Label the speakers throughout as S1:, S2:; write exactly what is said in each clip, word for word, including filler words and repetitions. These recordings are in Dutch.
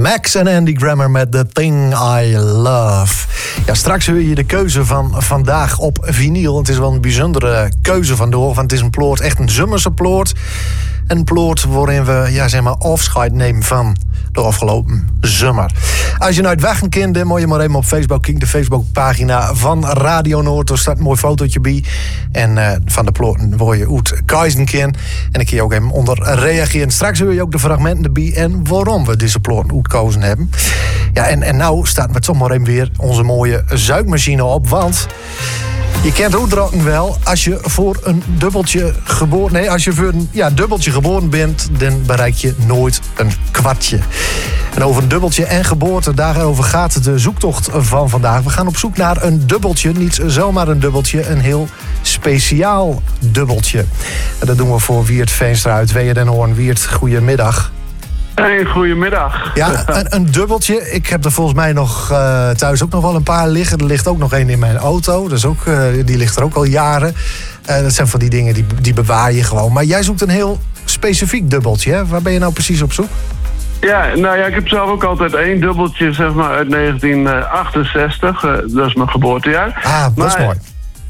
S1: Max en Andy Grammer met The Thing I Love. Ja, straks hoor je de keuze van vandaag op vinyl. Het is wel een bijzondere keuze vandoor, want het is een ploort, echt een zomerse ploort. Een ploort waarin we ja, zeg maar afscheid nemen van de afgelopen zomer. Als je naar het wachten kent, dan moet je maar even op Facebook kijken. De Facebookpagina van Radio Noord. Er staat een mooi fotootje bij. En uh, van de ploorten word je uit kiezen kan. En dan kun je ook even onder reageren. Straks hoor je ook de fragmenten erbij en waarom we deze ploorten uitgekozen hebben. Ja, en, en nou staat we toch maar even weer onze mooie zuikmachine op. Want je kent uitdrukken wel, als je voor een dubbeltje geboren... Nee, als je voor een ja, dubbeltje geboren bent, dan bereik je nooit een kwartje. En over een dubbeltje en geboorte, daarover gaat de zoektocht van vandaag. We gaan op zoek naar een dubbeltje, niet zomaar een dubbeltje, een heel speciaal dubbeltje. En dat doen we voor Wiert Veenstra uit Wehe den Hoorn. Wiert, goedemiddag.
S2: Hey, goedemiddag.
S1: Ja, een, een dubbeltje. Ik heb er volgens mij nog uh, thuis ook nog wel een paar liggen. Er ligt ook nog één in mijn auto. Dus ook, uh, die ligt er ook al jaren. Uh, dat zijn van die dingen die, die bewaar je gewoon. Maar jij zoekt een heel specifiek dubbeltje, hè? Waar ben je nou precies op zoek?
S2: Ja, nou ja, ik heb zelf ook altijd één dubbeltje, zeg maar, uit negentien achtenzestig. Uh, dat is mijn geboortejaar.
S1: Ah, dat is
S2: maar,
S1: mooi.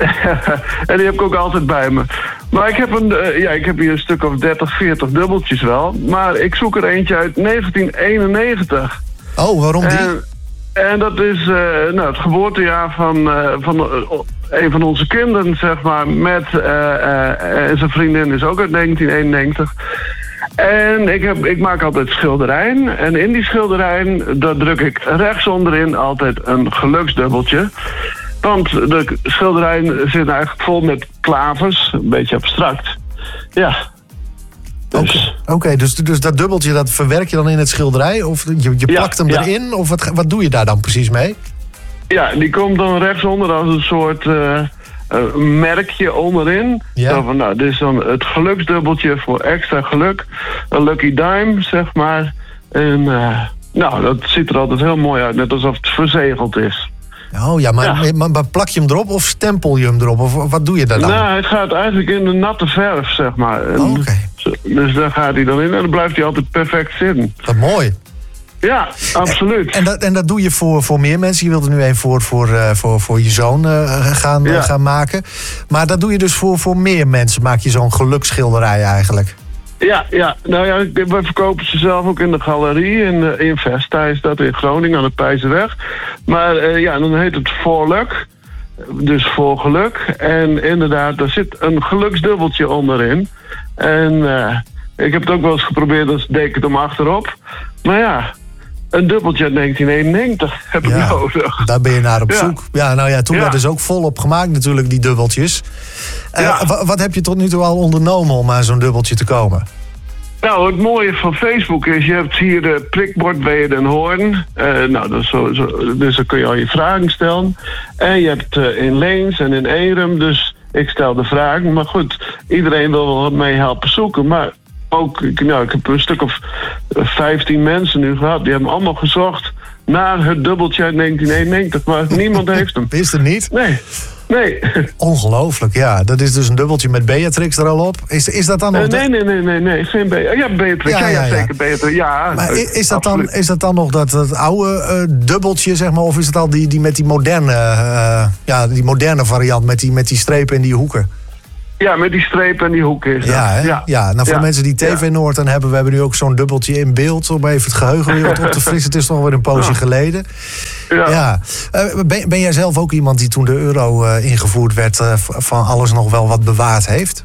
S2: En die heb ik ook altijd bij me. Maar ik heb, een, uh, ja, ik heb hier een stuk of dertig, veertig dubbeltjes wel. Maar ik zoek er eentje uit negentien eenennegentig.
S1: Oh, waarom die?
S2: En, en dat is uh, nou, het geboortejaar van, uh, van uh, een van onze kinderen, zeg maar. Met uh, uh, en zijn vriendin is ook uit negentien eenennegentig. En ik, heb, ik maak altijd schilderijen. En in die schilderijen, daar druk ik rechts onderin altijd een geluksdubbeltje. Want de schilderijen zitten eigenlijk vol met klavers. Een beetje abstract. Ja.
S1: Dus. Oké, okay. okay, dus, dus dat dubbeltje, dat verwerk je dan in het schilderij? Of je, je plakt ja, hem ja. erin? Of wat, wat doe je daar dan precies mee?
S2: Ja, die komt dan rechtsonder als een soort uh, uh, merkje onderin.
S1: Ja.
S2: Zo van, nou, dit is dan het geluksdubbeltje voor extra geluk. Een lucky dime, zeg maar. En uh, nou, dat ziet er altijd heel mooi uit. Net alsof het verzegeld is.
S1: Oh ja, maar, ja. maar, maar plak je hem erop of stempel je hem erop? Of wat doe je daar dan?
S2: Nou, het gaat eigenlijk in de natte verf, zeg maar.
S1: Oh, oké. Okay.
S2: Dus daar gaat hij dan in en dan blijft hij altijd perfect zitten.
S1: Wat mooi.
S2: Ja, absoluut.
S1: En, en, dat, en dat doe je voor, voor meer mensen. Je wilt er nu even voor, voor, uh, voor, voor je zoon uh, gaan, ja. uh, gaan maken. Maar dat doe je dus voor, voor meer mensen. Maak je zo'n geluksschilderij eigenlijk.
S2: Ja, ja, nou ja, we verkopen ze zelf ook in de galerie in, uh, in Vesta, is dat in Groningen aan de Pijzenweg. Maar uh, ja, dan heet het Voorluk, dus voor geluk. En inderdaad, daar zit een geluksdubbeltje onderin. En uh, ik heb het ook wel eens geprobeerd, dan deed ik het om achterop. Maar ja, een dubbeltje uit negentien eenennegentig heb ik
S1: ja,
S2: nodig.
S1: Daar ben je naar op
S2: ja.
S1: zoek. Ja, nou ja, toen
S2: ja.
S1: werd dus ook volop gemaakt natuurlijk, die dubbeltjes. Uh,
S2: ja.
S1: w- wat heb je tot nu toe al ondernomen om aan zo'n dubbeltje te komen?
S2: Nou, het mooie van Facebook is, je hebt hier de prikbord Wehe den Hoorn. Uh, nou, dat is zo, zo, dus dan kun je al je vragen stellen. En je hebt uh, in Leens en in Erum, dus ik stel de vragen. Maar goed, iedereen wil wel wat mee helpen zoeken. Maar ook, nou, ik heb een stuk of vijftien mensen nu gehad. Die hebben allemaal gezocht naar het dubbeltje uit negentien eenennegentig. Maar niemand heeft hem.
S1: Is er niet?
S2: Nee. Nee.
S1: Ongelooflijk, ja. Dat is dus een dubbeltje met Beatrix er al op. Is, is dat dan nog...
S2: Uh, nee, nee, nee, nee, nee. Geen Beatrix. Ja, Beatrix. Ja, ja, ja, ja. zeker Beatrix. Ja,
S1: maar is, is, dat dan, is dat dan nog dat, dat oude uh, dubbeltje, zeg maar? Of is het al die, die met die moderne, uh, ja, die moderne variant met die, met die strepen en die hoeken?
S2: Ja, met die strepen en die hoeken is dat.
S1: Ja, hè? ja. ja, nou voor
S2: ja.
S1: de mensen die T V ja. Noord dan hebben, we hebben nu ook zo'n dubbeltje in beeld om even het geheugen weer op te frissen. Het is nog weer een poosje ja. geleden.
S2: Ja.
S1: ja. Uh, ben, ben jij zelf ook iemand die toen de euro uh, ingevoerd werd uh, van alles nog wel wat bewaard heeft?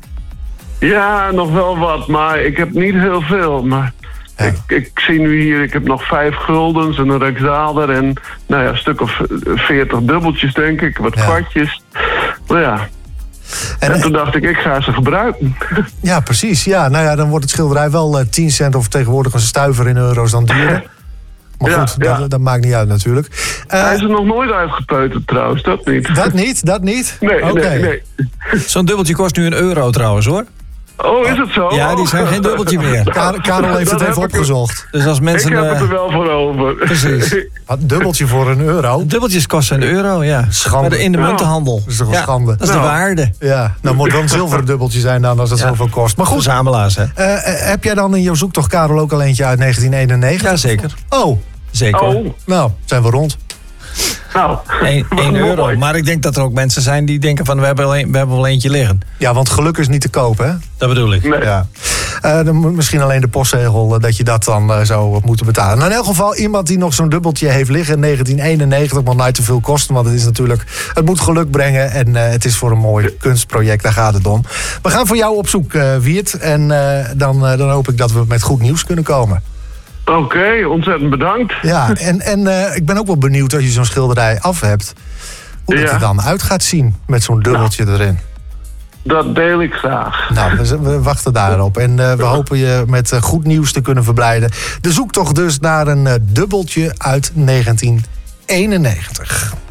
S2: Ja, nog wel wat, maar ik heb niet heel veel. Maar ja. ik, ik zie nu hier, ik heb nog vijf guldens en een Rijksdaalder en nou ja, een stuk of veertig dubbeltjes denk ik, wat ja. kwartjes. Maar ja. En, en toen dacht ik, ik ga ze gebruiken.
S1: Ja, precies. Ja, nou ja, dan wordt het schilderij wel uh, tien cent of tegenwoordig een stuiver in euro's dan duurder. Maar goed, ja, ja. Dat, dat maakt niet uit natuurlijk. Uh,
S2: Hij is er nog nooit uitgepeuterd trouwens, dat niet.
S1: Dat niet? Dat niet?
S2: Nee,
S1: okay.
S2: nee, nee.
S3: Zo'n dubbeltje kost nu een euro trouwens hoor.
S2: Oh, is het zo?
S3: Ja, die zijn geen dubbeltje meer.
S1: Karel, Karel heeft het even opgezocht.
S3: Dus als mensen,
S2: ik heb het er
S3: uh,
S2: wel voor over.
S3: Precies.
S1: Wat, dubbeltje voor een euro?
S3: Dubbeltjes kosten een euro, ja.
S1: Schande.
S3: In de muntenhandel.
S1: Dat is toch een
S3: ja,
S1: schande.
S3: Dat is
S2: nou.
S3: de waarde.
S1: Ja, nou moet wel een zilveren dubbeltje zijn dan als dat ja. zoveel kost. Maar goed.
S3: Verzamelaars, hè?
S1: Uh, heb jij dan in jouw zoektocht, Karel, ook al eentje uit negentien eenennegentig?
S3: Jazeker.
S1: Oh,
S3: Zeker.
S2: Oh,
S1: Nou, zijn we rond.
S2: nou.
S3: één euro.
S2: Mooi.
S3: Maar ik denk dat er ook mensen zijn die denken van we hebben wel, een, we hebben wel eentje liggen.
S1: Ja, want geluk is niet te kopen, hè?
S3: Dat bedoel ik.
S2: Nee.
S1: Ja. Uh, dan moet misschien alleen de postzegel uh, dat je dat dan uh, zou moeten betalen. Nou, in elk geval iemand die nog zo'n dubbeltje heeft liggen in negentien eenennegentig, mag nooit te veel kosten, want het is natuurlijk, het moet geluk brengen en uh, het is voor een mooi kunstproject, daar gaat het om. We gaan voor jou op zoek, uh, Wiert, en uh, dan, uh, dan hoop ik dat we met goed nieuws kunnen komen.
S2: Oké, okay, ontzettend bedankt.
S1: Ja, en, en uh, ik ben ook wel benieuwd als je zo'n schilderij af hebt, hoe ja. het er dan uit gaat zien met zo'n dubbeltje nou. erin.
S2: Dat deel ik graag.
S1: Nou, we, we wachten daarop. En uh, we hopen je met uh, goed nieuws te kunnen verblijden. De zoektocht dus naar een uh, dubbeltje uit negentien eenennegentig.